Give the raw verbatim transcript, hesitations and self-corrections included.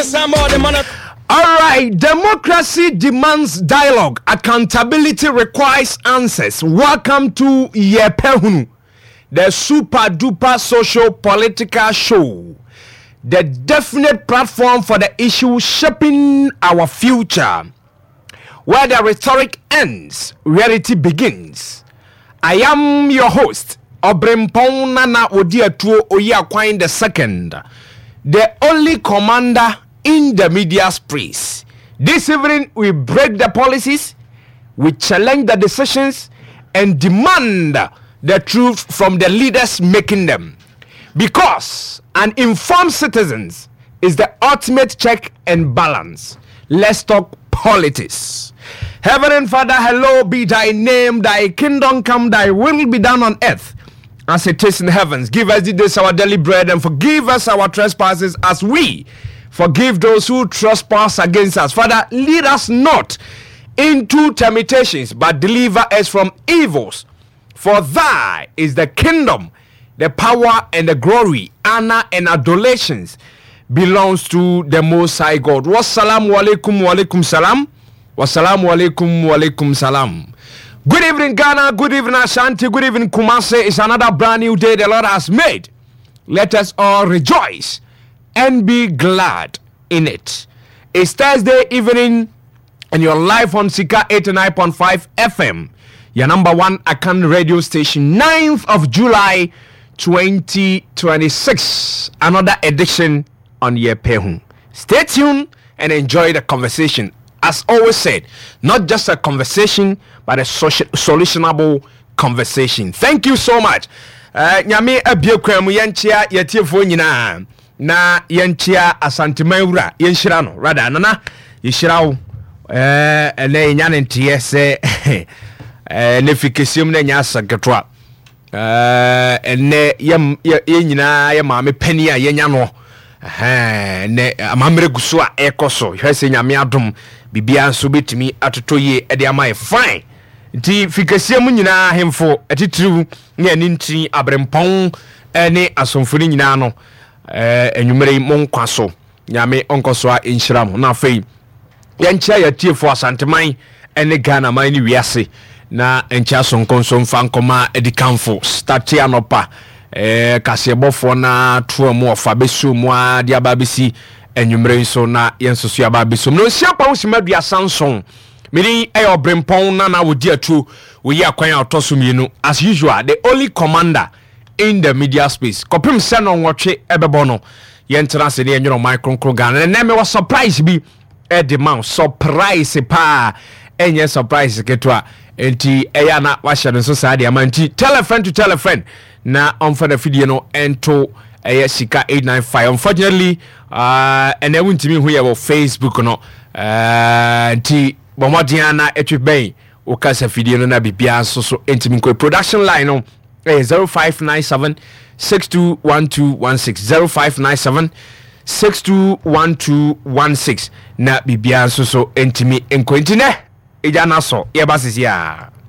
All right, democracy demands dialogue. Accountability requires answers. Welcome to Yepehunu, the super duper social political show, the definite platform for the issue shaping our future. Where the rhetoric ends, reality begins. I am your host, Obrempong Nana Odiatuo Oyakwine the second, the only commander in the media space. This evening, we break the policies, we challenge the decisions, and demand the truth from the leaders making them. Because an informed citizen is the ultimate check and balance. Let's talk politics. Heavenly Father, hello be thy name, thy kingdom come, thy will be done on earth as it is in heavens. Give us this our daily bread and forgive us our trespasses as we forgive those who trespass against us. Father, lead us not into temptations, but deliver us from evils. For thy is the kingdom, the power, and the glory, honor, and adorations belongs to the Most High God. Wassalamu alaikum wa alaikum salam. Wassalamu alaikum wa alaikum salam. Good evening, Ghana. Good evening, Ashanti. Good evening, Kumasi. It's another brand new day the Lord has made. Let us all rejoice and be glad in it. It's Thursday evening and you're live on Sika eighty-nine point five F M, your number one Akan radio station, ninth of July twenty twenty-six. Another edition on Yepehunu. Stay tuned and enjoy the conversation. As always said, not just a conversation, but a social, solutionable conversation. Thank you so much. Nyame abiekwa mu yanchia yetiefo nyina na yanchia asantimaura yanhyira no rather nana yhyira wo eh ele nyane ntie se eh ne fikesium na nya asaketwa eh ene yem yenyina ye maame pani a yenya no eh ne amamre guso a ekoso hwese nyame adom bibia nso betimi atotoye ede amaye fine nti fikesium nyina hemfo etitiriw ne aninti abrempon ene asomfoni nyina no eh enwumere monkwaso nyame onkoso a enhyiram na afei yanchia yatiefo asanteman ene Ghana man ni wiase na enchia sonkonso mfa nkoma edikanfo start anopa eh kasebofo na tuamu ofa besu mu a dia babesi enwumere nso na yensoso ababesu no siapa wo simadua sanson mini ayo brempon na na wodi atu wo yi akwan otoso mienu as usual the only commander in the media space. Kopim seno nwotwe ebebono yentra se ne enworo micro Ghana na me was surprise bi e de man surprise pa enye surprise ketwa enti eya na wa hye so sa de amanti tell a friend to tell a friend na on for the video no ento eya sika eight nine five. Unfortunately uh and I won't me hu ya Facebook no uh enti bomodiana etwe ben o kasa video no na bibia so so enti mi ko production line no eh zero five nine seven six two one two one six zero five nine seven six two one two one six na bibia so so entimi enkwentine eja na so ye basisi a